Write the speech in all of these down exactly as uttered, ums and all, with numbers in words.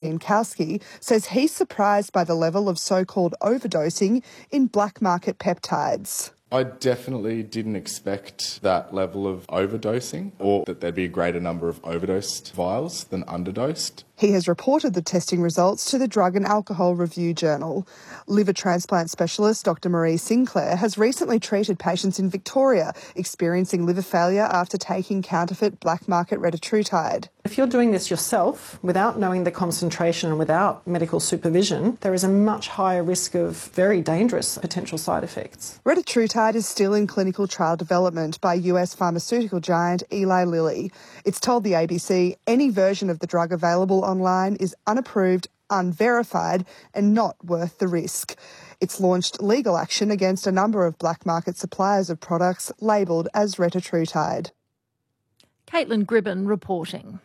Pinkowski says he's surprised by the level of so-called overdosing in black market peptides. I definitely didn't expect that level of overdosing, or that there'd be a greater number of overdosed vials than underdosed. He has reported the testing results to the Drug and Alcohol Review Journal. Liver transplant specialist Doctor Marie Sinclair has recently treated patients in Victoria experiencing liver failure after taking counterfeit black market retatrutide. If you're doing this yourself without knowing the concentration and without medical supervision, there is a much higher risk of very dangerous potential side effects. Retatrutide is still in clinical trial development by U S pharmaceutical giant Eli Lilly. It's told the A B C any version of the drug available online is unapproved, unverified and not worth the risk. It's launched legal action against a number of black market suppliers of products labelled as retatrutide. Caitlin Gribben reporting.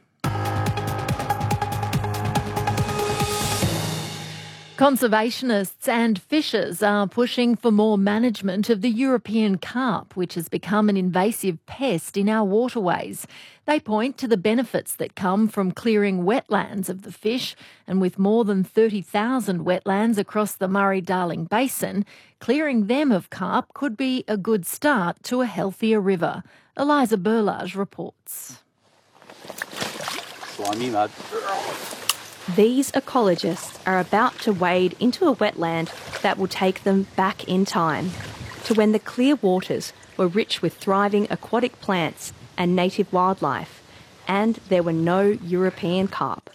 Conservationists and fishers are pushing for more management of the European carp, which has become an invasive pest in our waterways. They point to the benefits that come from clearing wetlands of the fish, and with more than thirty thousand wetlands across the Murray-Darling Basin, clearing them of carp could be a good start to a healthier river. Eliza Burlage reports. Slimy mud. These ecologists are about to wade into a wetland that will take them back in time, to when the clear waters were rich with thriving aquatic plants and native wildlife, and there were no European carp.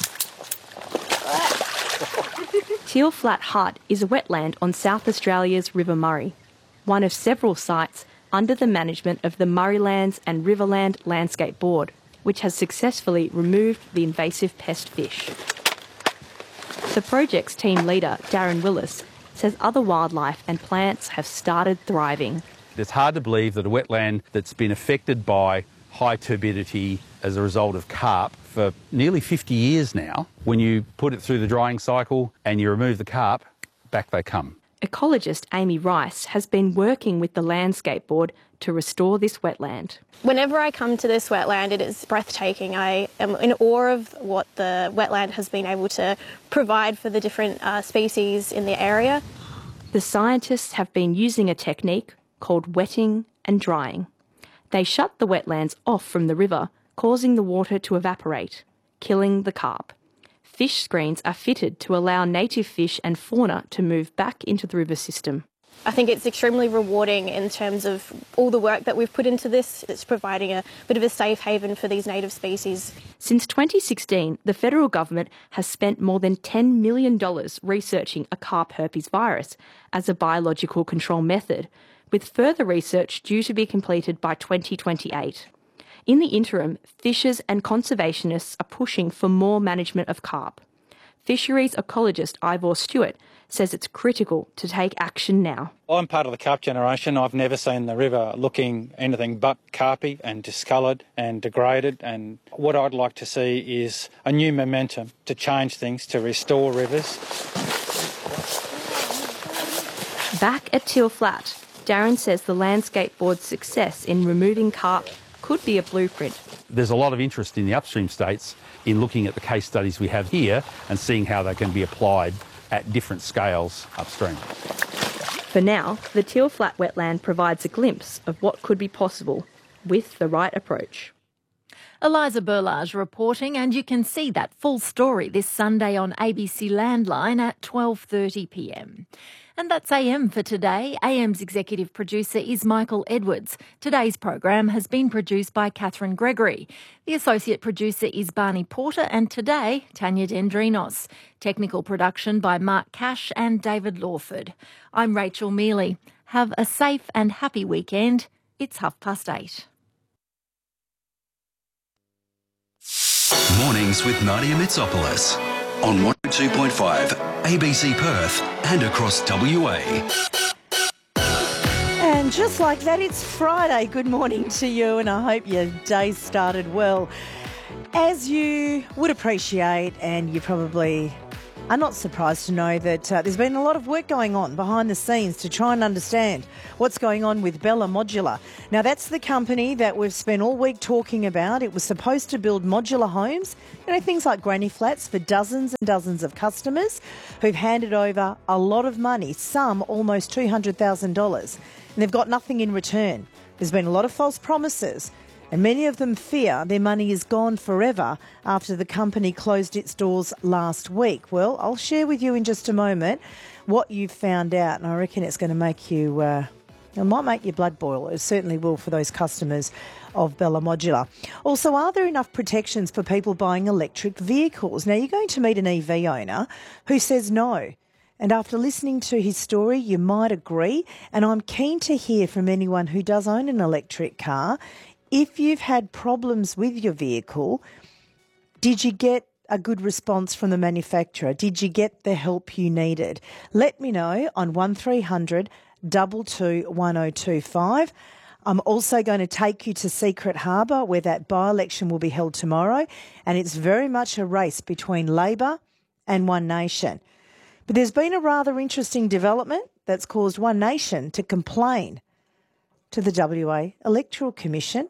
Teal Flat Hut is a wetland on South Australia's River Murray, one of several sites under the management of the Murraylands and Riverland Landscape Board, which has successfully removed the invasive pest fish. The project's team leader, Darren Willis, says other wildlife and plants have started thriving. It's hard to believe that a wetland that's been affected by high turbidity as a result of carp for nearly fifty years now, when you put it through the drying cycle and you remove the carp, back they come. Ecologist Amy Rice has been working with the Landscape Board to restore this wetland. Whenever I come to this wetland, it is breathtaking. I am in awe of what the wetland has been able to provide for the different uh, species in the area. The scientists have been using a technique called wetting and drying. They shut the wetlands off from the river, causing the water to evaporate, killing the carp. Fish screens are fitted to allow native fish and fauna to move back into the river system. I think it's extremely rewarding in terms of all the work that we've put into this. It's providing a bit of a safe haven for these native species. Since twenty sixteen, the federal government has spent more than ten million dollars researching a carp herpes virus as a biological control method, with further research due to be completed by twenty twenty-eight. In the interim, fishers and conservationists are pushing for more management of carp. Fisheries ecologist Ivor Stewart says it's critical to take action now. I'm part of the carp generation. I've never seen the river looking anything but carpy and discoloured and degraded, and what I'd like to see is a new momentum to change things, to restore rivers. Back at Teal Flat, Darren says the Landscape Board's success in removing carp could be a blueprint. There's a lot of interest in the upstream states in looking at the case studies we have here and seeing how they can be applied at different scales upstream. For now, the Teal Flat wetland provides a glimpse of what could be possible with the right approach. Eliza Burlage reporting, and you can see that full story this Sunday on A B C Landline at twelve thirty p m. And that's A M for today. A M's executive producer is Michael Edwards. Today's program has been produced by Catherine Gregory. The associate producer is Barney Porter, and today, Tanya Dendrinos. Technical production by Mark Cash and David Lawford. I'm Rachel Mealy. Have a safe and happy weekend. It's half past eight. Mornings with Nadia Mitsopoulos on one oh two point five A B C Perth and across W A. And just like that, it's Friday. Good morning to you, and I hope your day started well. As you would appreciate, and you probably are not surprised to know that uh, there's been a lot of work going on behind the scenes to try and understand what's going on with Bella Modular. Now, that's the company that we've spent all week talking about. It was supposed to build modular homes, you know, things like granny flats for dozens and dozens of customers who've handed over a lot of money, some almost two hundred thousand dollars, and they've got nothing in return. There's been a lot of false promises, and many of them fear their money is gone forever after the company closed its doors last week. Well, I'll share with you in just a moment what you've found out, and I reckon it's going to make you, uh, it might make your blood boil. It certainly will for those customers of Bella Modular. Also, are there enough protections for people buying electric vehicles? Now, you're going to meet an E V owner who says no. And after listening to his story, you might agree. And I'm keen to hear from anyone who does own an electric car. If you've had problems with your vehicle, did you get a good response from the manufacturer? Did you get the help you needed? Let me know on one three hundred, two two one oh two five. I'm also going to take you to Secret Harbour, where that by-election will be held tomorrow, and it's very much a race between Labor and One Nation. But there's been a rather interesting development that's caused One Nation to complain to the W A Electoral Commission.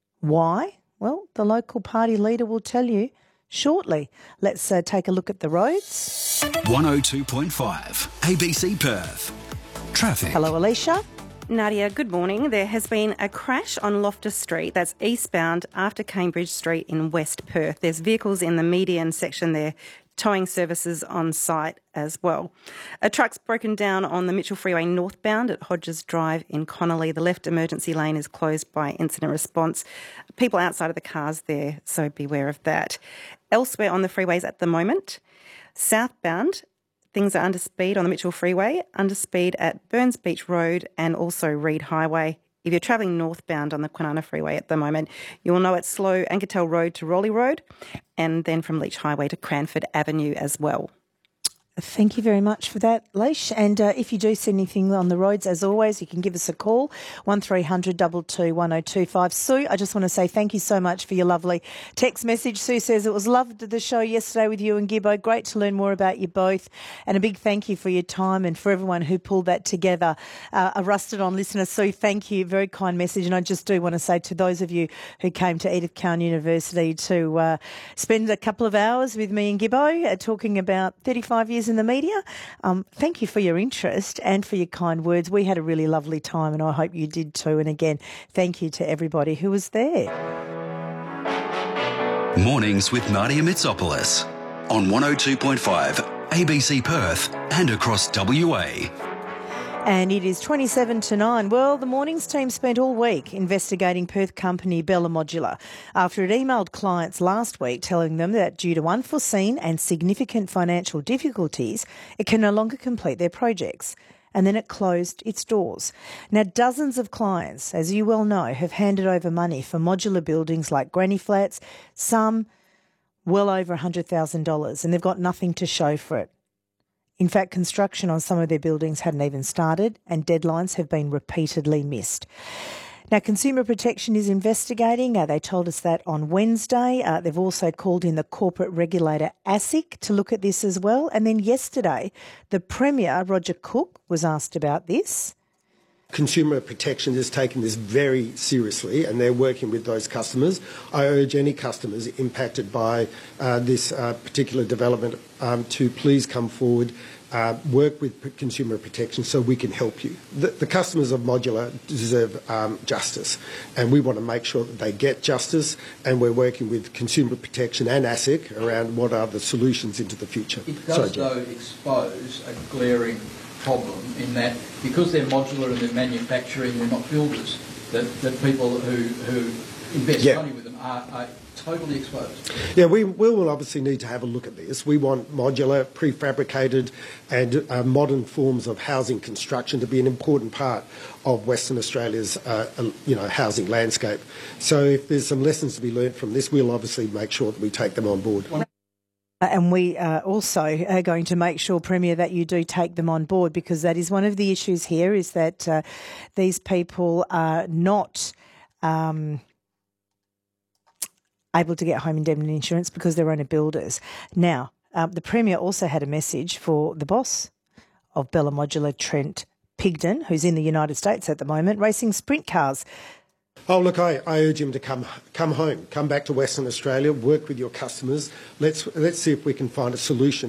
Why? Well, the local party leader will tell you shortly. Let's uh, take a look at the roads. one oh two point five A B C Perth. Traffic. Hello, Alicia. Nadia, good morning. There has been a crash on Loftus Street, that's eastbound after Cambridge Street in West Perth. There's vehicles in the median section there, towing services on site as well. A truck's broken down on the Mitchell Freeway northbound at Hodges Drive in Connolly. The left emergency lane is closed by incident response. People outside of the cars there, so beware of that. Elsewhere on the freeways at the moment, southbound, things are under speed on the Mitchell Freeway, under speed at Burns Beach Road and also Reed Highway. If you're travelling northbound on the Kwinana Freeway at the moment, you'll know it's slow Ankertel Road to Raleigh Road and then from Leach Highway to Cranford Avenue as well. Thank you very much for that, Leish. And uh, if you do see anything on the roads, as always, you can give us a call, one three hundred, two two one oh two five. Sue, I just want to say thank you so much for your lovely text message. Sue says it was loved the show yesterday with you and Gibbo. Great to learn more about you both. And a big thank you for your time and for everyone who pulled that together. Uh, a rusted-on listener, Sue, thank you. Very kind message. And I just do want to say to those of you who came to Edith Cowan University to uh, spend a couple of hours with me and Gibbo uh, talking about thirty-five years in the media. Um, thank you for your interest and for your kind words. We had a really lovely time and I hope you did too. And again, thank you to everybody who was there. Mornings with Nadia Mitsopoulos on one oh two point five A B C Perth and across W A. And it is twenty-seven to nine. Well, the Mornings team spent all week investigating Perth company Bella Modular after it emailed clients last week telling them that due to unforeseen and significant financial difficulties, it can no longer complete their projects. And then it closed its doors. Now, dozens of clients, as you well know, have handed over money for modular buildings like granny flats, some well over one hundred thousand dollars, and they've got nothing to show for it. In fact, construction on some of their buildings hadn't even started and deadlines have been repeatedly missed. Now, Consumer Protection is investigating. Uh, they told us that on Wednesday. Uh, they've also called in the corporate regulator ASIC to look at this as well. And then yesterday, the Premier, Roger Cook, was asked about this. Consumer Protection has taken this very seriously and they're working with those customers. I urge any customers impacted by uh, this uh, particular development um, to please come forward, uh, work with Consumer Protection so we can help you. The, the customers of Modular deserve um, justice and we want to make sure that they get justice, and we're working with Consumer Protection and ASIC around what are the solutions into the future. It does, Sorry, though, expose a glaring problem in that because they're modular and they're manufacturing, they're not builders, that, that people who, who invest yeah. money with them are, are totally exposed. Yeah, we, we will obviously need to have a look at this. We want modular, prefabricated and uh, modern forms of housing construction to be an important part of Western Australia's uh, you know, housing landscape. So if there's some lessons to be learnt from this, we'll obviously make sure that we take them on board. And we are also are going to make sure, Premier, that you do take them on board, because that is one of the issues here, is that uh, these people are not um, able to get home indemnity insurance because they're owner builders. Now, Um, the Premier also had a message for the boss of Bella Modular, Trent Pigden, who's in the United States at the moment, racing sprint cars. Oh, look, I, I urge him to come come home, come back to Western Australia, work with your customers. Let's let's see if we can find a solution